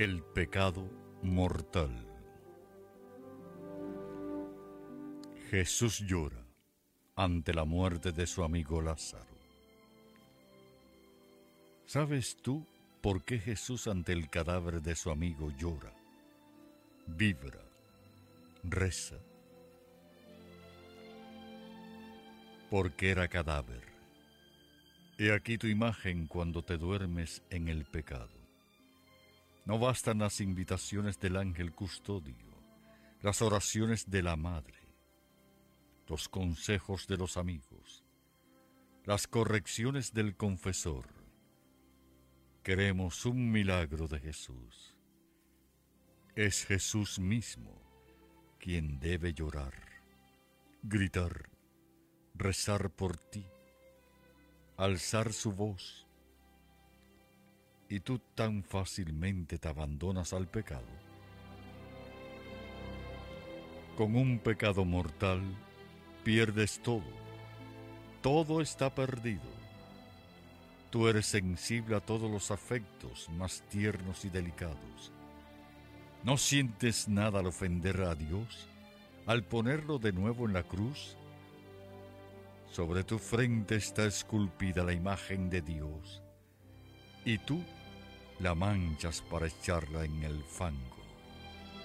El pecado mortal. Jesús llora ante la muerte de su amigo Lázaro. ¿Sabes tú por qué Jesús ante el cadáver de su amigo llora, vibra, reza? Porque era cadáver. He aquí tu imagen cuando te duermes en el pecado. No bastan las invitaciones del ángel custodio, las oraciones de la madre, los consejos de los amigos, las correcciones del confesor. Queremos un milagro de Jesús. Es Jesús mismo quien debe llorar, gritar, rezar por ti, alzar su voz. ¿Y tú tan fácilmente te abandonas al pecado? Con un pecado mortal pierdes todo. Todo está perdido. Tú eres sensible a todos los afectos más tiernos y delicados. ¿No sientes nada al ofender a Dios, al ponerlo de nuevo en la cruz? Sobre tu frente está esculpida la imagen de Dios, y tú la manchas para echarla en el fango.